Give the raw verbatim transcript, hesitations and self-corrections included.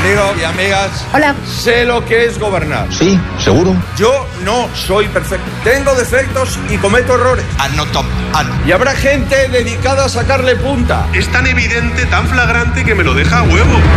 Amigos y amigas. Hola. Sé lo que es gobernar. Sí, seguro. Yo no soy perfecto. Tengo defectos y cometo errores. I'm not top. Y habrá gente dedicada a sacarle punta. Es tan evidente, tan flagrante que me lo deja a huevo.